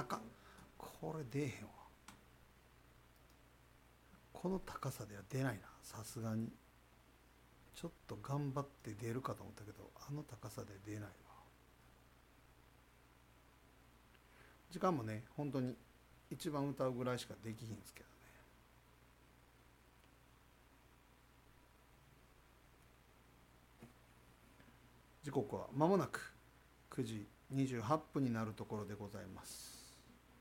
高っ、これ出えへんわ。この高さでは出ないな、さすがに。ちょっと頑張って出るかと思ったけど、あの高さで出ないわ。時間もね、本当に一番歌うぐらいしかできひんですけどね。時刻は間もなく9時28分になるところでございます。